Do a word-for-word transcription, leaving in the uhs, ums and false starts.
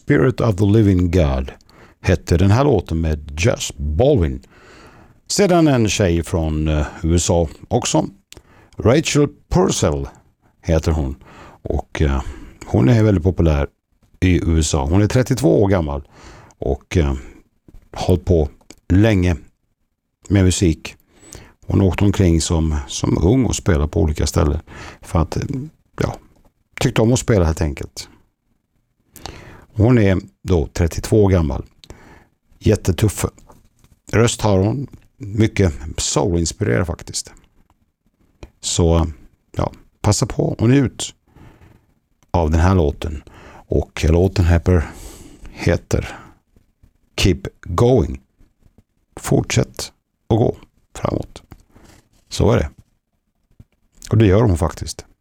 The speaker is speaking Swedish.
Spirit of the Living God hette den här låten med Jess Baldwin. Sedan en tjej från uh, U S A också. Rachel Purcell heter hon. Och uh, hon är väldigt populär i U S A. Hon är trettiotvå år gammal och uh, hållit på länge med musik. Hon åkte omkring som, som ung och spelade på olika ställen för att, ja, tyckte om att spela helt enkelt. Hon är då trettiotvå år gammal. Jättetuff röst har hon. Mycket soul-inspirerad faktiskt. Så, ja, passa på och njut av den här låten. Och låten heter, heter Keep Going. Fortsätt att gå framåt. Så är det. Och det gör hon faktiskt.